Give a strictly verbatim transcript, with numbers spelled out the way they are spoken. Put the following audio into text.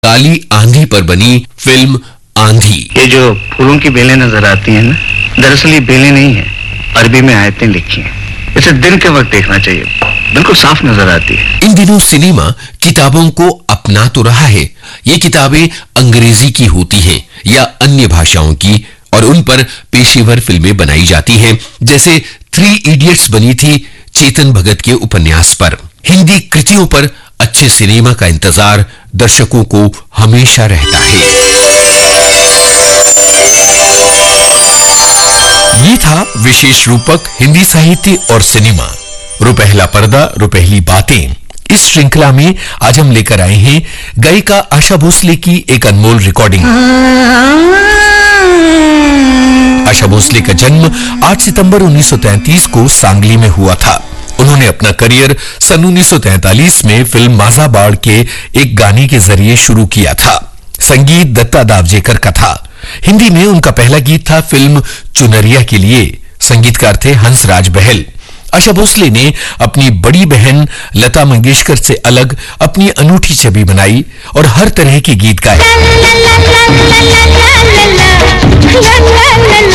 काली आंधी पर बनी फिल्म आंधी। ये जो फूलों की बेलें नजर आती हैं ना, दरअसल ये बेलें नहीं है, अरबी में आयतें लिखी हैं। इसे दिन के वक्त देखना चाहिए, बिल्कुल साफ नजर आती है। इन दिनों सिनेमा किताबों को अपना तो रहा है। ये किताबें अंग्रेजी की होती हैं या अन्य भाषाओं की, और उन पर पेशेवर फिल्में बनाई जाती हैं, जैसे थ्री इडियट्स बनी थी चेतन भगत के उपन्यास पर। हिंदी कृतियों पर अच्छे सिनेमा का इंतजार दर्शकों को हमेशा रहता है। ये था विशेष रूपक हिंदी साहित्य और सिनेमा, रुपहला पर्दा रुपहली बातें। इस श्रृंखला में आज हम लेकर आए हैं गायिका आशा भोसले की एक अनमोल रिकॉर्डिंग। आशा भोसले का जन्म आठ सितंबर उन्नीस सौ तैंतीस को सांगली में हुआ था। उन्होंने अपना करियर सन उन्नीस सौ तैंतालीस में फिल्म माजा बाड़ के एक गाने के जरिए शुरू किया था। संगीत दत्ता दावजेकर का था। हिंदी में उनका पहला गीत था फिल्म चुनरिया के लिए। संगीतकार थे हंसराज बहल। आशा भोसले ने अपनी बड़ी बहन लता मंगेशकर से अलग अपनी अनूठी छवि बनाई और हर तरह के गीत गाए।